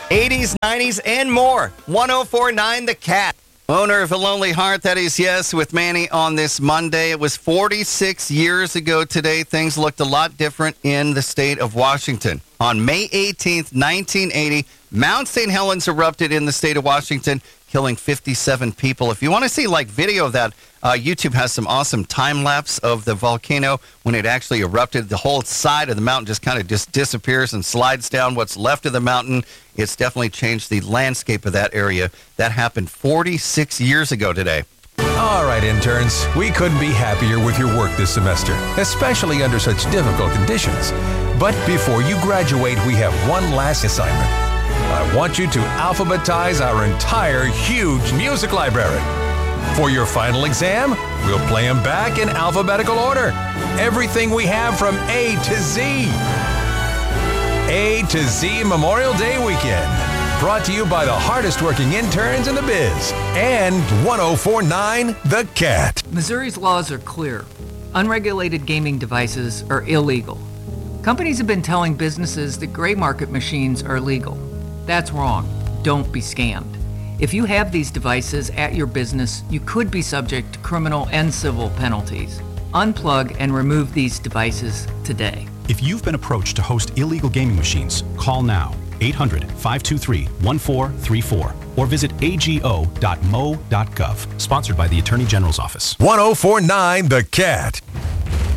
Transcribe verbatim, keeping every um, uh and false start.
eighties, nineties, and more. one oh four point nine The Cat. Owner of A Lonely Heart, that is Yes, with Manny on this Monday. It was forty-six years ago today. Things looked a lot different in the state of Washington. On May eighteenth, nineteen eighty, Mount Saint Helens erupted in the state of Washington, killing fifty-seven people. If you want to see like video of that, uh, YouTube has some awesome time lapse of the volcano when it actually erupted. The whole side of the mountain just kind of just disappears and slides down what's left of the mountain. It's definitely changed the landscape of that area. That happened forty-six years ago today. All right, interns, we couldn't be happier with your work this semester, especially under such difficult conditions. But before you graduate, we have one last assignment. I want you to alphabetize our entire huge music library. For your final exam, we'll play them back in alphabetical order. Everything we have from A to Z. A to Z Memorial Day Weekend. Brought to you by the hardest working interns in the biz. And one oh four point nine The Cat. Missouri's laws are clear. Unregulated gaming devices are illegal. Companies have been telling businesses that gray market machines are legal. That's wrong. Don't be scammed. If you have these devices at your business, you could be subject to criminal and civil penalties. Unplug and remove these devices today. If you've been approached to host illegal gaming machines, call now, eight hundred, five two three, one four three four, or visit a g o dot mo dot gov. Sponsored by the Attorney General's Office. one oh four point nine The Cat.